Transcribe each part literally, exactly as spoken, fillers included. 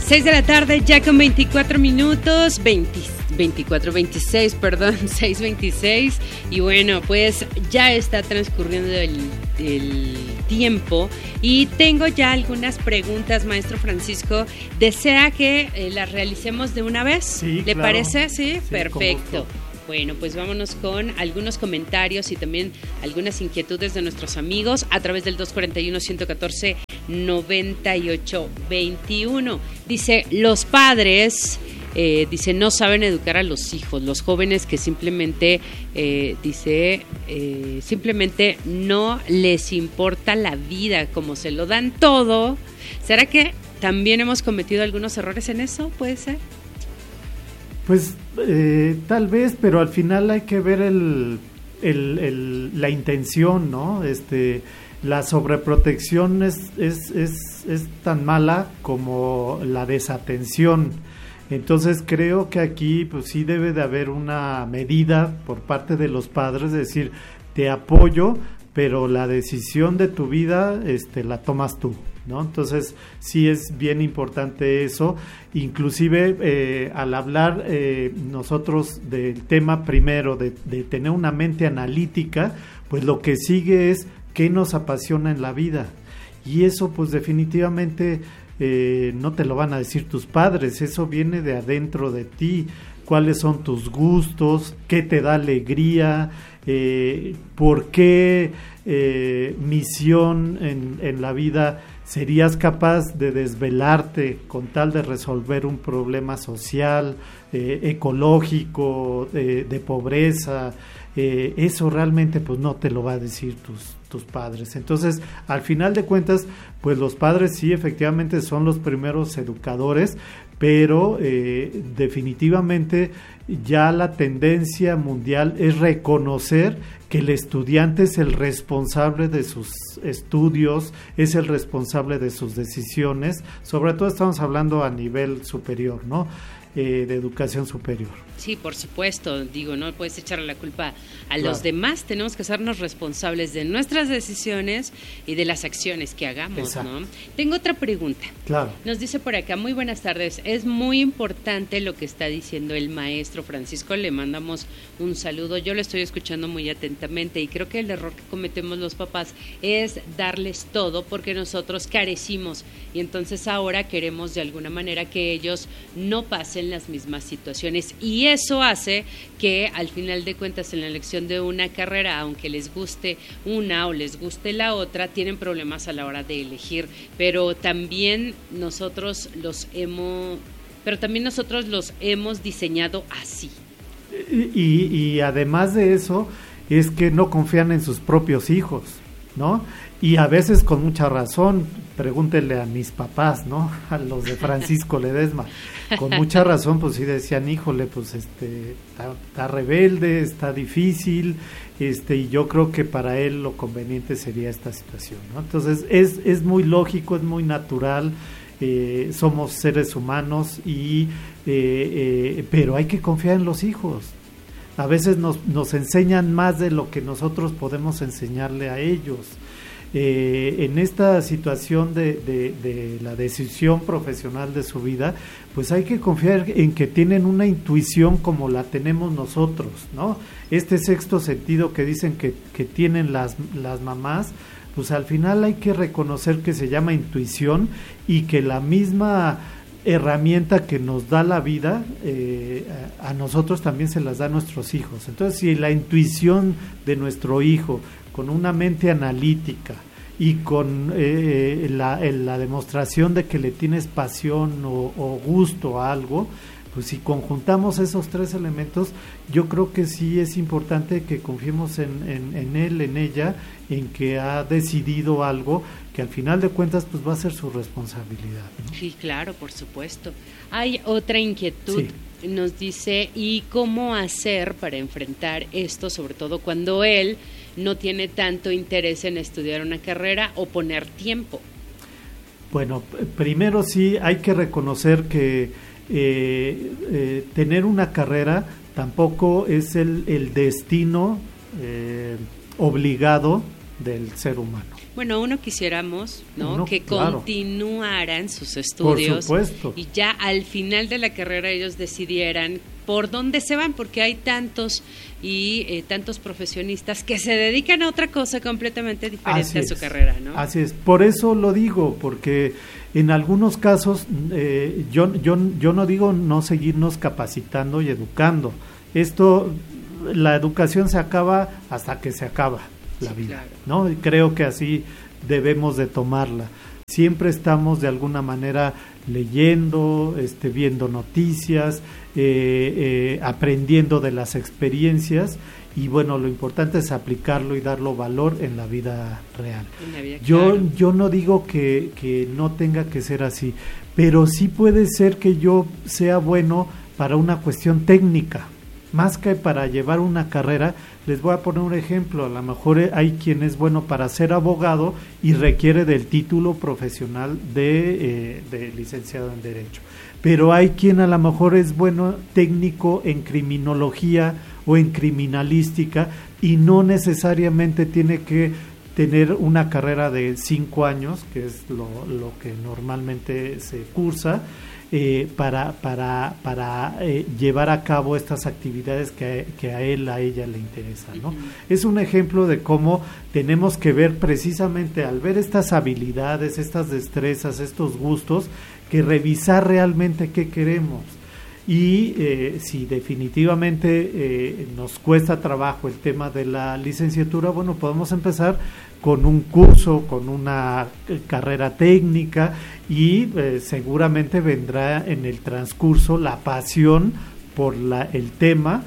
seis de la tarde, ya con veinticuatro minutos, veinte, veinticuatro, veintiséis, perdón, seis veintiséis. Y bueno, pues ya está transcurriendo el, el tiempo y tengo ya algunas preguntas, maestro Francisco. ¿Desea que eh, las realicemos de una vez? Sí, ¿Le claro. parece? Sí, Sí, perfecto. Bueno, pues vámonos con algunos comentarios y también algunas inquietudes de nuestros amigos a través del dos cuatro uno, uno uno cuatro, noventa y ocho veintiuno. Dice, los padres, eh, dice, no saben educar a los hijos, los jóvenes que simplemente, eh, dice, eh, simplemente no les importa la vida, como se lo dan todo. ¿Será que también hemos cometido algunos errores en eso? ¿Puede ser? Pues eh, tal vez, pero al final hay que ver el, el, el, la intención, ¿no? Este, la sobreprotección es, es, es, es tan mala como la desatención. Entonces creo que aquí pues sí debe de haber una medida por parte de los padres, de decir, te apoyo, pero la decisión de tu vida este, la tomas tú, ¿no? Entonces sí es bien importante eso. Inclusive eh, al hablar eh, nosotros del tema primero de, de tener una mente analítica, pues lo que sigue es qué nos apasiona en la vida, y eso pues definitivamente eh, no te lo van a decir tus padres, eso viene de adentro de ti. Cuáles son tus gustos, qué te da alegría, eh, por qué eh, misión en, en la vida serías capaz de desvelarte con tal de resolver un problema social, eh, ecológico, de, de pobreza. Eh, eso realmente pues no te lo va a decir tus, tus padres. Entonces, al final de cuentas, pues los padres sí efectivamente son los primeros educadores, pero eh, definitivamente ya la tendencia mundial es reconocer que el estudiante es el responsable de sus estudios, es el responsable de sus decisiones, sobre todo estamos hablando a nivel superior, ¿no? Eh, de educación superior. Sí, por supuesto, digo, no puedes echarle la culpa a Claro. los demás, tenemos que hacernos responsables de nuestras decisiones y de las acciones que hagamos, Exacto. ¿no? Tengo otra pregunta. Claro. Nos dice por acá, muy buenas tardes, es muy importante lo que está diciendo el maestro Francisco, le mandamos un saludo, yo lo estoy escuchando muy atentamente y creo que el error que cometemos los papás es darles todo porque nosotros carecimos y entonces ahora queremos de alguna manera que ellos no pasen las mismas situaciones y eso hace que al final de cuentas en la elección de una carrera, aunque les guste una o les guste la otra, tienen problemas a la hora de elegir, pero también nosotros los hemos, pero también nosotros los hemos diseñado así. Y, y además de eso, es que no confían en sus propios hijos, ¿no? Y a veces con mucha razón, pregúntenle a mis papás, ¿no? A los de Francisco Ledesma, con mucha razón, pues sí decían, híjole, pues este, está, está rebelde, está difícil, este, y yo creo que para él lo conveniente sería esta situación, ¿no? Entonces es, es muy lógico, es muy natural, eh, somos seres humanos, y eh, eh, pero hay que confiar en los hijos. A veces nos, nos enseñan más de lo que nosotros podemos enseñarle a ellos. Eh, en esta situación de, de, de la decisión profesional de su vida, pues hay que confiar en que tienen una intuición como la tenemos nosotros, ¿no? Este sexto sentido que dicen que, que tienen las, las mamás, pues al final hay que reconocer que se llama intuición y que la misma herramienta que nos da la vida, eh, a, a nosotros también se las da a nuestros hijos. Entonces, si la intuición de nuestro hijo, con una mente analítica y con eh, la, la demostración de que le tienes pasión o, o gusto a algo, pues si conjuntamos esos tres elementos, yo creo que sí es importante que confiemos en, en, en él, en ella, en que ha decidido algo que al final de cuentas pues va a ser su responsabilidad, ¿no? Sí, claro, por supuesto. Hay otra inquietud, sí. Nos dice, ¿y cómo hacer para enfrentar esto, sobre todo cuando él no tiene tanto interés en estudiar una carrera o poner tiempo? Bueno, primero sí hay que reconocer que eh, eh, tener una carrera tampoco es el, el destino eh, obligado del ser humano. Bueno, uno quisiéramos, ¿no? Uno, que claro. continuaran sus estudios. Por supuesto. Y ya al final de la carrera ellos decidieran por dónde se van, porque hay tantos y eh, tantos profesionistas que se dedican a otra cosa completamente diferente Así a su es, carrera, ¿no? Así es, por eso lo digo, porque en algunos casos eh, yo, yo, yo no digo no seguirnos capacitando y educando. Esto, la educación se acaba hasta que se acaba la sí, vida, claro. ¿no? Y creo que así debemos de tomarla. Siempre estamos de alguna manera leyendo, este, viendo noticias, eh, eh, aprendiendo de las experiencias y bueno, lo importante es aplicarlo y darlo valor en la vida real. En la vida, yo, claro. yo no digo que, que no tenga que ser así, pero sí puede ser que yo sea bueno para una cuestión técnica, más que para llevar una carrera. Les voy a poner un ejemplo, a lo mejor hay quien es bueno para ser abogado y requiere del título profesional de, eh, de licenciado en Derecho, pero hay quien a lo mejor es bueno técnico en criminología o en criminalística y no necesariamente tiene que tener una carrera de cinco años, que es lo, lo que normalmente se cursa, Eh, para para para eh, llevar a cabo estas actividades que, que a él, a ella le interesan, ¿no? Uh-huh. Es un ejemplo de cómo tenemos que ver precisamente al ver estas habilidades, estas destrezas, estos gustos, que revisar realmente qué queremos. Y eh, si definitivamente eh, nos cuesta trabajo el tema de la licenciatura, bueno, podemos empezar con un curso, con una carrera técnica y eh, seguramente vendrá en el transcurso la pasión por la, el tema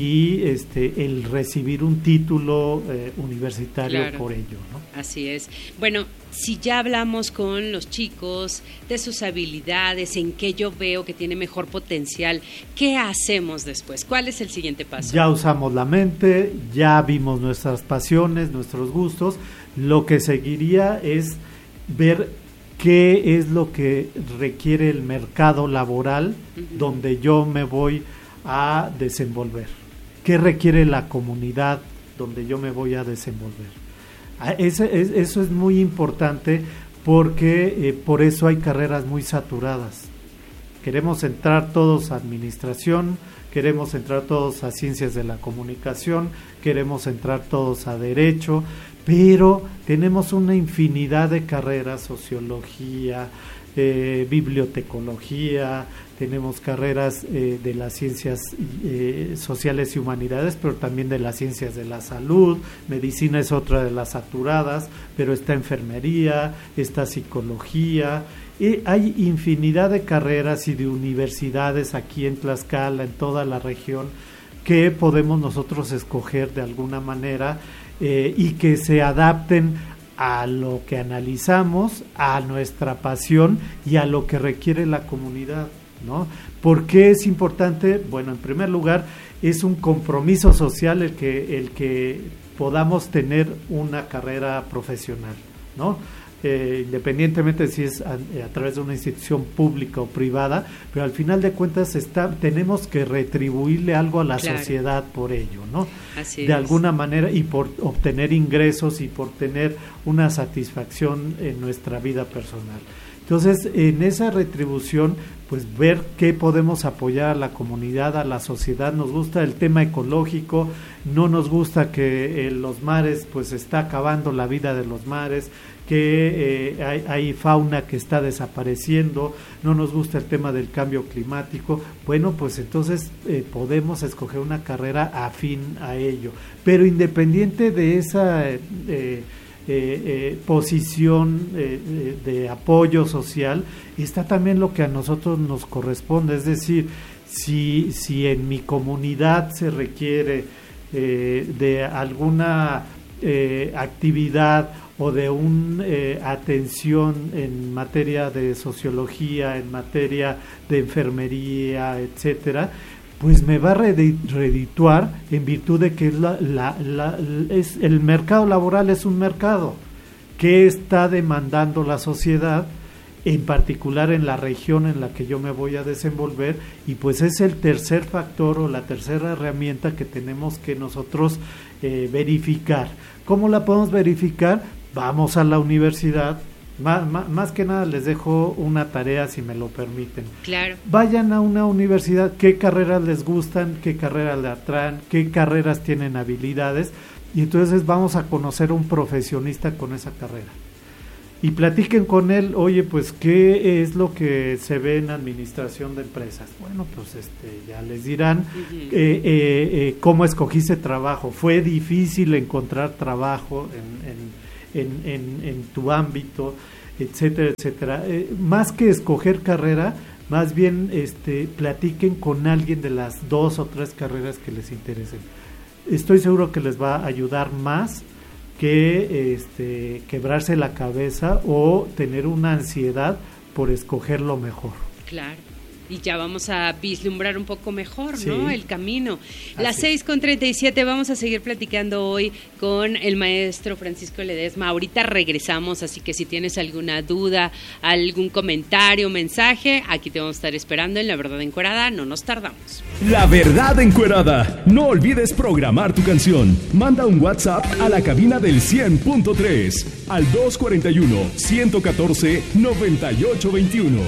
y este el recibir un título eh, universitario claro. por ello, ¿no? Así es. Bueno, si ya hablamos con los chicos de sus habilidades, en qué yo veo que tiene mejor potencial, ¿qué hacemos después? ¿Cuál es el siguiente paso? Ya usamos la mente, ya vimos nuestras pasiones, nuestros gustos. Lo que seguiría es ver qué es lo que requiere el mercado laboral uh-huh. donde yo me voy a desenvolver. ¿Qué requiere la comunidad donde yo me voy a desenvolver? Ese, es, eso es muy importante porque eh, por eso hay carreras muy saturadas. Queremos entrar todos a administración, queremos entrar todos a ciencias de la comunicación, queremos entrar todos a derecho, pero tenemos una infinidad de carreras, sociología, eh, bibliotecología, tenemos carreras eh, de las ciencias eh, sociales y humanidades, pero también de las ciencias de la salud. Medicina es otra de las saturadas, pero está enfermería, está psicología. Y hay infinidad de carreras y de universidades aquí en Tlaxcala, en toda la región, que podemos nosotros escoger de alguna manera eh, y que se adapten a lo que analizamos, a nuestra pasión y a lo que requiere la comunidad, ¿no? ¿Por qué es importante? Bueno, en primer lugar, es un compromiso social el que el que podamos tener una carrera profesional, ¿no? Eh, independientemente si es a, a través de una institución pública o privada, pero al final de cuentas está, tenemos que retribuirle algo a la claro. sociedad por ello, ¿no? Así de es. alguna manera y por obtener ingresos y por tener una satisfacción en nuestra vida personal. Entonces, en esa retribución, pues ver qué podemos apoyar a la comunidad, a la sociedad. Nos gusta el tema ecológico, no nos gusta que eh, los mares, pues está acabando la vida de los mares, que eh, hay, hay fauna que está desapareciendo, no nos gusta el tema del cambio climático. Bueno, pues entonces eh, podemos escoger una carrera afín a ello. Pero independiente de esa Eh, eh, Eh, eh, posición eh, eh, de apoyo social, está también lo que a nosotros nos corresponde, es decir, si, si en mi comunidad se requiere eh, de alguna eh, actividad o de una eh, atención en materia de sociología, en materia de enfermería, etcétera, pues me va a redituar en virtud de que la, la, la, es, el mercado laboral es un mercado que está demandando la sociedad en particular en la región en la que yo me voy a desenvolver, y pues es el tercer factor o la tercera herramienta que tenemos que nosotros eh, verificar. ¿Cómo la podemos verificar? Vamos a la universidad. Más, más, más que nada les dejo una tarea, si me lo permiten. Claro. Vayan a una universidad, qué carreras les gustan, qué carreras le atraen, qué carreras tienen habilidades, y entonces vamos a conocer un profesionista con esa carrera. Y platiquen con él, oye, pues, ¿qué es lo que se ve en administración de empresas? Bueno, pues este ya les dirán uh-huh. eh, eh, eh, cómo escogiste trabajo. ¿Fue difícil encontrar trabajo en, en En, en, en tu ámbito, etcétera, etcétera? Eh, más que escoger carrera, más bien este, platiquen con alguien de las dos o tres carreras que les interesen. Estoy seguro que les va a ayudar más que este, quebrarse la cabeza o tener una ansiedad por escoger lo mejor. Claro. Y ya vamos a vislumbrar un poco mejor, sí, ¿no?, el camino. Las seis con treinta y siete, vamos a seguir platicando hoy con el maestro Francisco Ledesma. Ahorita regresamos, así que si tienes alguna duda, algún comentario, mensaje, aquí te vamos a estar esperando en La Verdad Encuerada, no nos tardamos. La Verdad Encuerada. No olvides programar tu canción. Manda un WhatsApp a la cabina del cien punto tres al dos cuarenta y uno, ciento catorce, noventa y ocho veintiuno.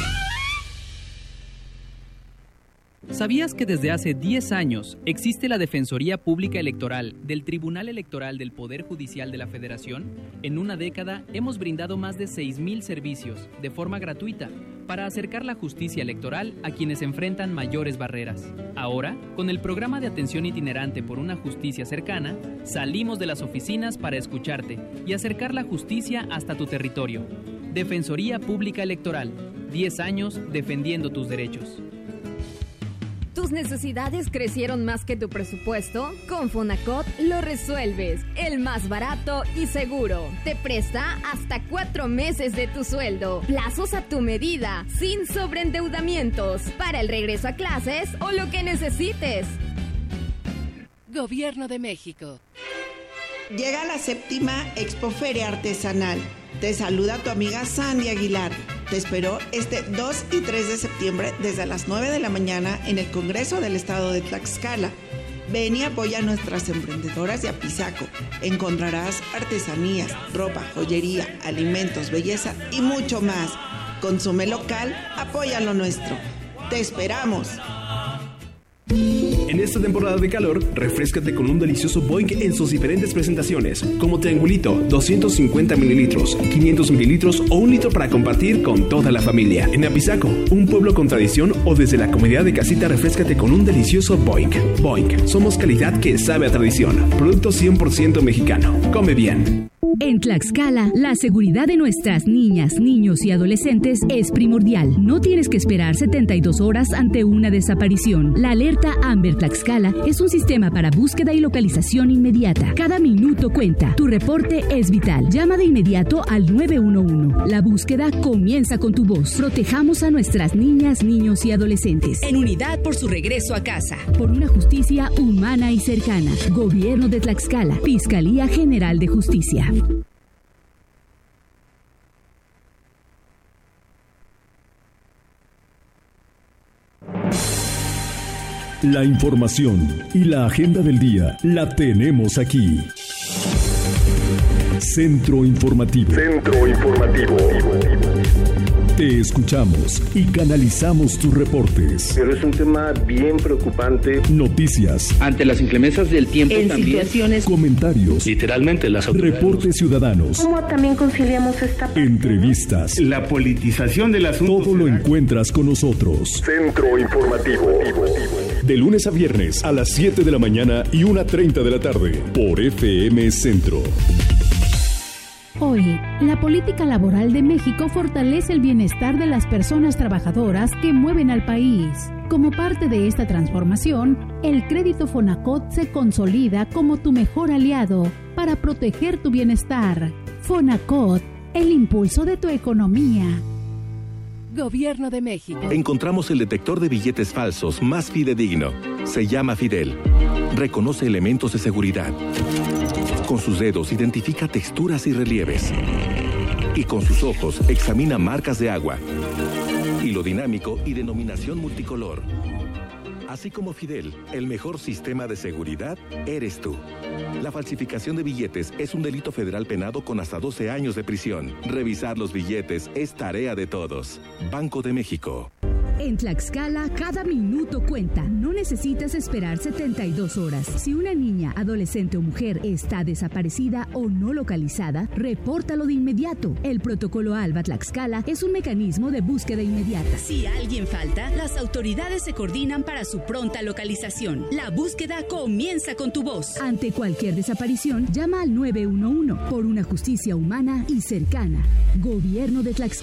¿Sabías que desde hace diez años existe la Defensoría Pública Electoral del Tribunal Electoral del Poder Judicial de la Federación? En una década hemos brindado más de seis mil servicios de forma gratuita para acercar la justicia electoral a quienes enfrentan mayores barreras. Ahora, con el programa de atención itinerante por una justicia cercana, salimos de las oficinas para escucharte y acercar la justicia hasta tu territorio. Defensoría Pública Electoral, diez años defendiendo tus derechos. ¿Tus necesidades crecieron más que tu presupuesto? Con Fonacot lo resuelves. El más barato y seguro. Te presta hasta cuatro meses de tu sueldo. Plazos a tu medida, sin sobreendeudamientos. Para el regreso a clases o lo que necesites. Gobierno de México. Llega la séptima Expoferia Artesanal. Te saluda tu amiga Sandy Aguilar. Te espero este dos y tres de septiembre desde las nueve de la mañana en el Congreso del Estado de Tlaxcala. Ven y apoya a nuestras emprendedoras de Apizaco. Encontrarás artesanías, ropa, joyería, alimentos, belleza y mucho más. Consume local, apoya lo nuestro. ¡Te esperamos! En esta temporada de calor, refréscate con un delicioso Boing en sus diferentes presentaciones, como triangulito, doscientos cincuenta mililitros, quinientos mililitros o un litro para compartir con toda la familia. En Apizaco, un pueblo con tradición, o desde la comodidad de casita, refréscate con un delicioso Boing. Boing, somos calidad que sabe a tradición. Producto cien por ciento mexicano. Come bien. En Tlaxcala, la seguridad de nuestras niñas, niños y adolescentes es primordial. No tienes que esperar setenta y dos horas ante una desaparición. La alerta Amber Tlaxcala es un sistema para búsqueda y localización inmediata. Cada minuto cuenta. Tu reporte es vital. Llama de inmediato al nueve uno uno. La búsqueda comienza con tu voz. Protejamos a nuestras niñas, niños y adolescentes. En unidad por su regreso a casa. Por una justicia humana y cercana. Gobierno de Tlaxcala. Fiscalía General de Justicia. La información y la agenda del día la tenemos aquí. Centro Informativo. Centro Informativo. Te escuchamos y canalizamos tus reportes. Pero es un tema bien preocupante. Noticias. Ante las inclemencias del tiempo en también. Situaciones. Comentarios. Literalmente las autoridades. Reportes ciudadanos. ¿Cómo también conciliamos esta parte? Entrevistas. La politización del asunto. Todo lo encuentras con nosotros. Centro Informativo. De lunes a viernes a las siete de la mañana y una treinta de la tarde. Por F M Centro. Hoy, la política laboral de México fortalece el bienestar de las personas trabajadoras que mueven al país. Como parte de esta transformación, el crédito Fonacot se consolida como tu mejor aliado para proteger tu bienestar. Fonacot, el impulso de tu economía. Gobierno de México. Encontramos el detector de billetes falsos más fidedigno. Se llama Fidel. Reconoce elementos de seguridad. Con sus dedos identifica texturas y relieves. y con sus ojos examina marcas de agua, hilo dinámico y denominación multicolor. Así como Fidel, el mejor sistema de seguridad eres tú. La falsificación de billetes es un delito federal penado con hasta doce años de prisión. Revisar los billetes es tarea de todos. Banco de México. En Tlaxcala, cada minuto cuenta. No necesitas esperar setenta y dos horas. Si una niña, adolescente o mujer está desaparecida o no localizada, repórtalo de inmediato. El protocolo ALBA Tlaxcala es un mecanismo de búsqueda inmediata. Si alguien falta, las autoridades se coordinan para su pronta localización. La búsqueda comienza con tu voz. Ante cualquier desaparición, llama al nueve uno uno por una justicia humana y cercana. Gobierno de Tlaxcala.